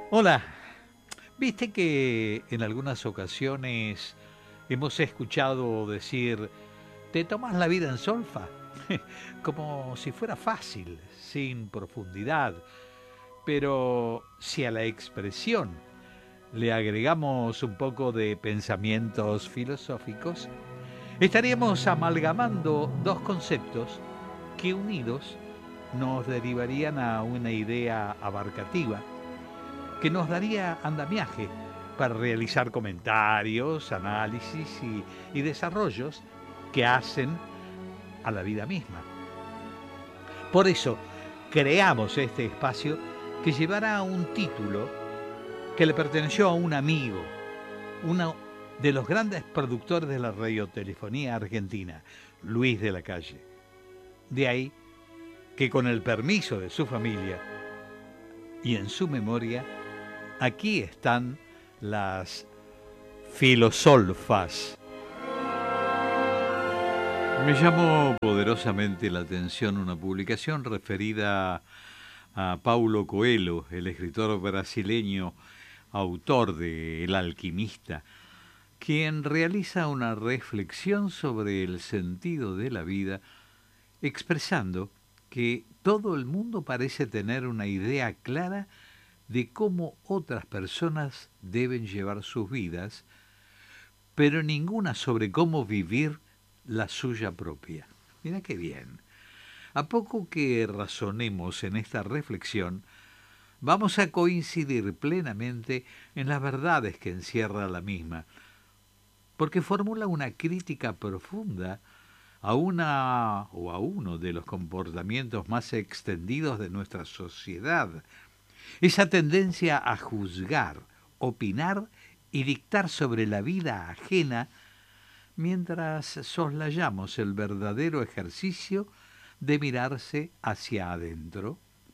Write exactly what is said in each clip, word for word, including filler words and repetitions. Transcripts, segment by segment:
Hola, viste que en algunas ocasiones hemos escuchado decir, ¿te tomas la vida en solfa? Como si fuera fácil, sin profundidad. Pero si a la expresión le agregamos un poco de pensamientos filosóficos, estaríamos amalgamando dos conceptos que unidos nos derivarían a una idea abarcativa que nos daría andamiaje para realizar comentarios, análisis y, y desarrollos que hacen a la vida misma. Por eso creamos este espacio que llevará un título que le perteneció a un amigo, uno de los grandes productores de la radiotelefonía argentina, Luis de la Calle. De ahí que con el permiso de su familia y en su memoria, aquí están las filosolfas. Me llamó poderosamente la atención una publicación referida a Paulo Coelho, el escritor brasileño, autor de El alquimista, quien realiza una reflexión sobre el sentido de la vida, expresando que todo el mundo parece tener una idea clara de cómo otras personas deben llevar sus vidas, pero ninguna sobre cómo vivir la suya propia. Mira qué bien. A poco que razonemos en esta reflexión, vamos a coincidir plenamente en las verdades que encierra la misma, porque formula una crítica profunda a una o a uno de los comportamientos más extendidos de nuestra sociedad, esa tendencia a juzgar, opinar y dictar sobre la vida ajena mientras soslayamos el verdadero ejercicio de mirarse hacia adentro.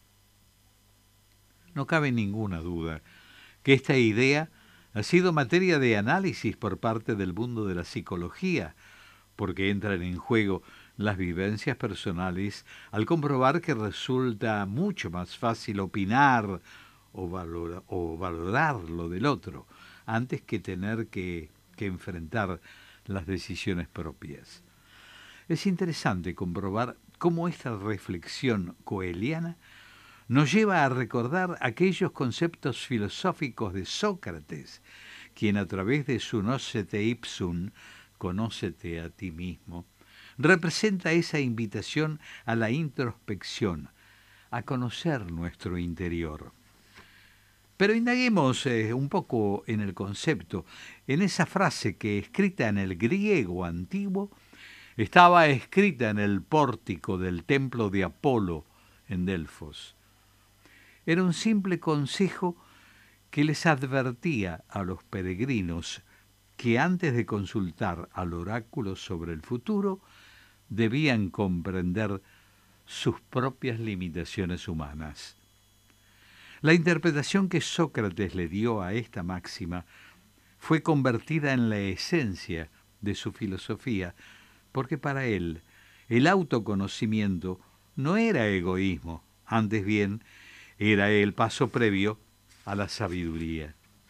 No cabe ninguna duda que esta idea ha sido materia de análisis por parte del mundo de la psicología, porque entran en juego las vivencias personales al comprobar que resulta mucho más fácil opinar o, valora, o valorar lo del otro antes que tener que, que enfrentar las decisiones propias. Es interesante comprobar cómo esta reflexión coeliana nos lleva a recordar aquellos conceptos filosóficos de Sócrates, quien a través de su Nocete Ipsum, conócete a ti mismo, representa esa invitación a la introspección, a conocer nuestro interior. Pero indaguemos eh, un poco en el concepto, en esa frase que, escrita en el griego antiguo, estaba escrita en el pórtico del templo de Apolo en Delfos. Era un simple consejo que les advertía a los peregrinos que antes de consultar al oráculo sobre el futuro, debían comprender sus propias limitaciones humanas. La interpretación que Sócrates le dio a esta máxima fue convertida en la esencia de su filosofía, porque para él el autoconocimiento no era egoísmo, antes bien era el paso previo a la sabiduría.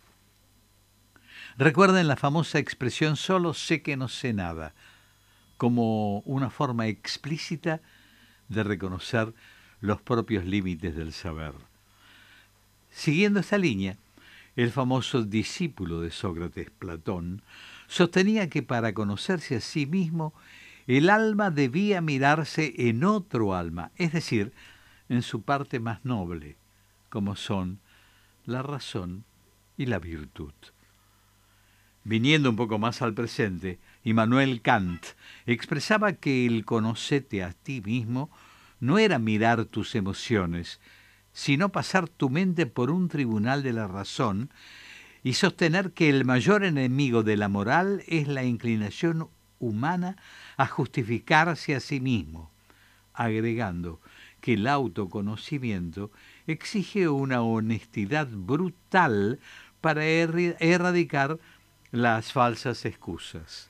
Recuerden la famosa expresión solo sé que no sé nada, como una forma explícita de reconocer los propios límites del saber. Siguiendo esta línea, el famoso discípulo de Sócrates, Platón, sostenía que para conocerse a sí mismo, el alma debía mirarse en otro alma, es decir, en su parte más noble, como son la razón y la virtud. Viniendo un poco más al presente, Immanuel Kant expresaba que el conocerte a ti mismo no era mirar tus emociones, sino pasar tu mente por un tribunal de la razón y sostener que el mayor enemigo de la moral es la inclinación humana a justificarse a sí mismo, agregando que el autoconocimiento exige una honestidad brutal para er- erradicar las falsas excusas.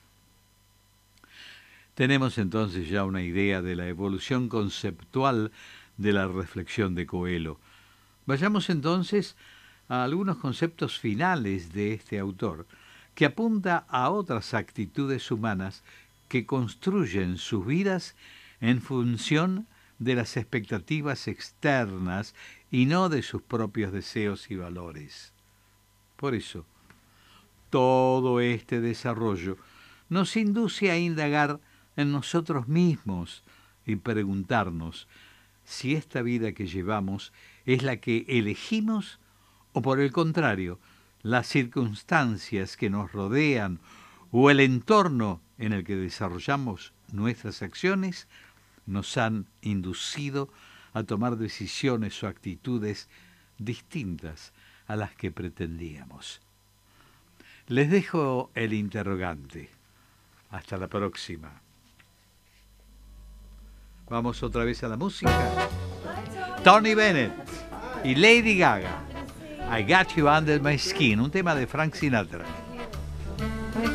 Tenemos entonces ya una idea de la evolución conceptual de la reflexión de Coelho. Vayamos entonces a algunos conceptos finales de este autor, que apunta a otras actitudes humanas que construyen sus vidas en función de las expectativas externas y no de sus propios deseos y valores. Por eso, todo este desarrollo nos induce a indagar en nosotros mismos y preguntarnos si esta vida que llevamos es la que elegimos o, por el contrario, las circunstancias que nos rodean o el entorno en el que desarrollamos nuestras acciones nos han inducido a tomar decisiones o actitudes distintas a las que pretendíamos. Les dejo el interrogante. Hasta la próxima. Vamos otra vez a la música. Tony Bennett y Lady Gaga. I Got You Under My Skin, un tema de Frank Sinatra.